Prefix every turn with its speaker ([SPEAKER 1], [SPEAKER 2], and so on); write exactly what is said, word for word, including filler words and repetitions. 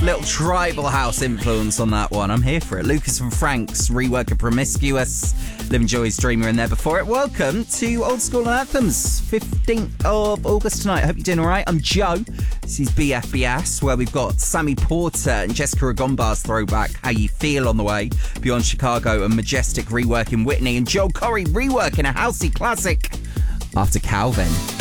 [SPEAKER 1] Little tribal house influence on that one. I'm here for it. Lucas and Frank's rework of Promiscuous. Living Joy's Dreamer in there before it. Welcome to Old School Anthems, fifteenth of August tonight. I hope you're doing all right. I'm Joe. This is B F B S, where we've got Sammy Porter and Jessica Agombar's throwback, How You Feel, on the way. Beyond Chicago and Majestic reworking Whitney. And Joel Corey reworking a housey classic after Calvin.